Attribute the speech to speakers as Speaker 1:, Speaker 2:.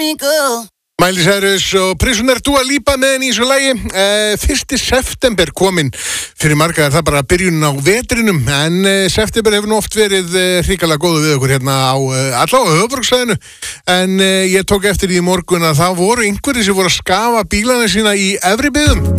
Speaker 1: Miley Cyrus og Prisoner Dua Lipa með henni í þessu lagi. 1. september kominn fyrir marga, það bara byrjunin á vetrinum, en september hefur nú oft verið hrikalega góðu við okkur hérna á allavega höfuðborgarsvæðinu, en ég tók eftir í morgun að það voru einhverjir sem voru að skafa bílana sína í efri byggðum.